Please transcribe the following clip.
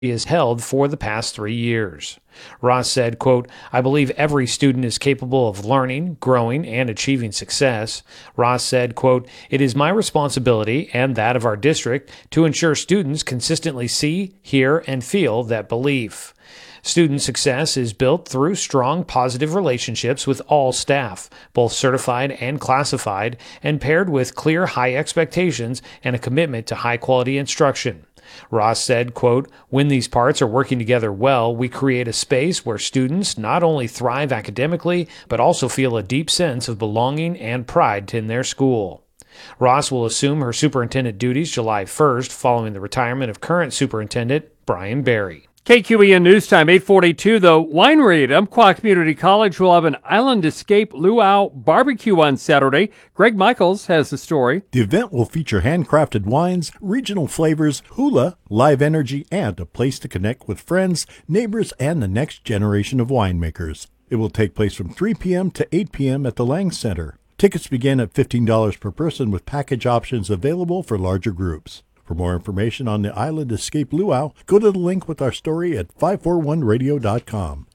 has held for the past 3 years. Ross said, quote, "I believe every student is capable of learning, growing, and achieving success." Ross said, quote, "It is my responsibility and that of our district to ensure students consistently see, hear, and feel that belief. Student success is built through strong positive relationships with all staff, both certified and classified, and paired with clear high expectations and a commitment to high-quality instruction." Ross said, quote, "When these parts are working together well, we create a space where students not only thrive academically, but also feel a deep sense of belonging and pride in their school." Ross will assume her superintendent duties July 1st, following the retirement of current superintendent Brian Berry. KQEN News Time, 8:42. The winery at Umpqua Community College will have an Island Escape Luau barbecue on Saturday. Greg Michaels has the story. The event will feature handcrafted wines, regional flavors, hula, live energy, and a place to connect with friends, neighbors, and the next generation of winemakers. It will take place from 3 p.m. to 8 p.m. at the Lang Center. Tickets begin at $15 per person with package options available for larger groups. For more information on the Island Escape Luau, go to the link with our story at 541radio.com.